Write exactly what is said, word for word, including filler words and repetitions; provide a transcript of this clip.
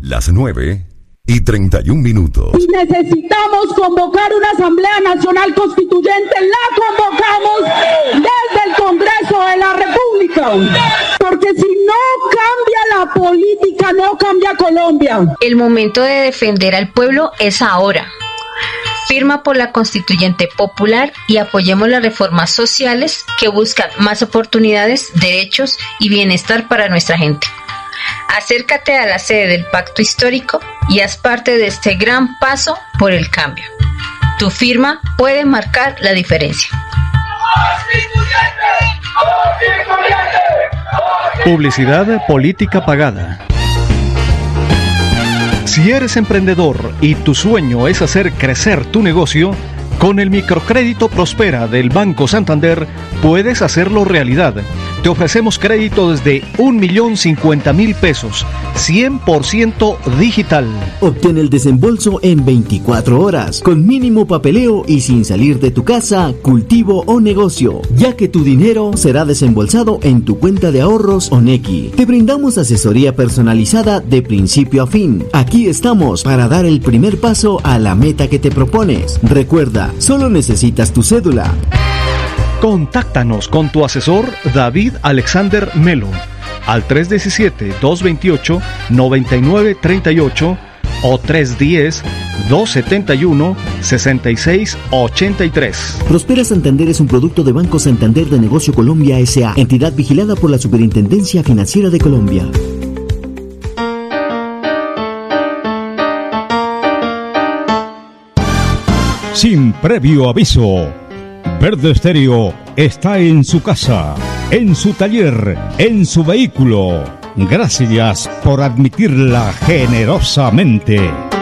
Las nueve y treinta y un minutos. Y necesitamos convocar una Asamblea Nacional Constituyente. La convocamos desde el Congreso de la República. Porque si no cambia la política, no cambia Colombia. El momento de defender al pueblo es ahora. Firma por la Constituyente Popular y apoyemos las reformas sociales que buscan más oportunidades, derechos y bienestar para nuestra gente. Acércate a la sede del Pacto Histórico y haz parte de este gran paso por el cambio. Tu firma puede marcar la diferencia. Publicidad política pagada. Si eres emprendedor y tu sueño es hacer crecer tu negocio, con el microcrédito Prospera del Banco Santander puedes hacerlo realidad. Te ofrecemos crédito desde un millón cincuenta mil pesos, cien por ciento digital. Obtén el desembolso en veinticuatro horas, con mínimo papeleo y sin salir de tu casa, cultivo o negocio, ya que tu dinero será desembolsado en tu cuenta de ahorros o Nequi. Te brindamos asesoría personalizada de principio a fin. Aquí estamos para dar el primer paso a la meta que te propones. Recuerda, solo necesitas tu cédula. Contáctanos con tu asesor David Alexander Melo al tres uno siete, dos dos ocho, nueve nueve tres ocho o tres uno cero, dos siete uno, seis seis ocho tres. Prospera Santander es un producto de Banco Santander de Negocio Colombia S A, entidad vigilada por la Superintendencia Financiera de Colombia. Sin previo aviso, Verde Estéreo está en su casa, en su taller, en su vehículo. Gracias por admitirla generosamente.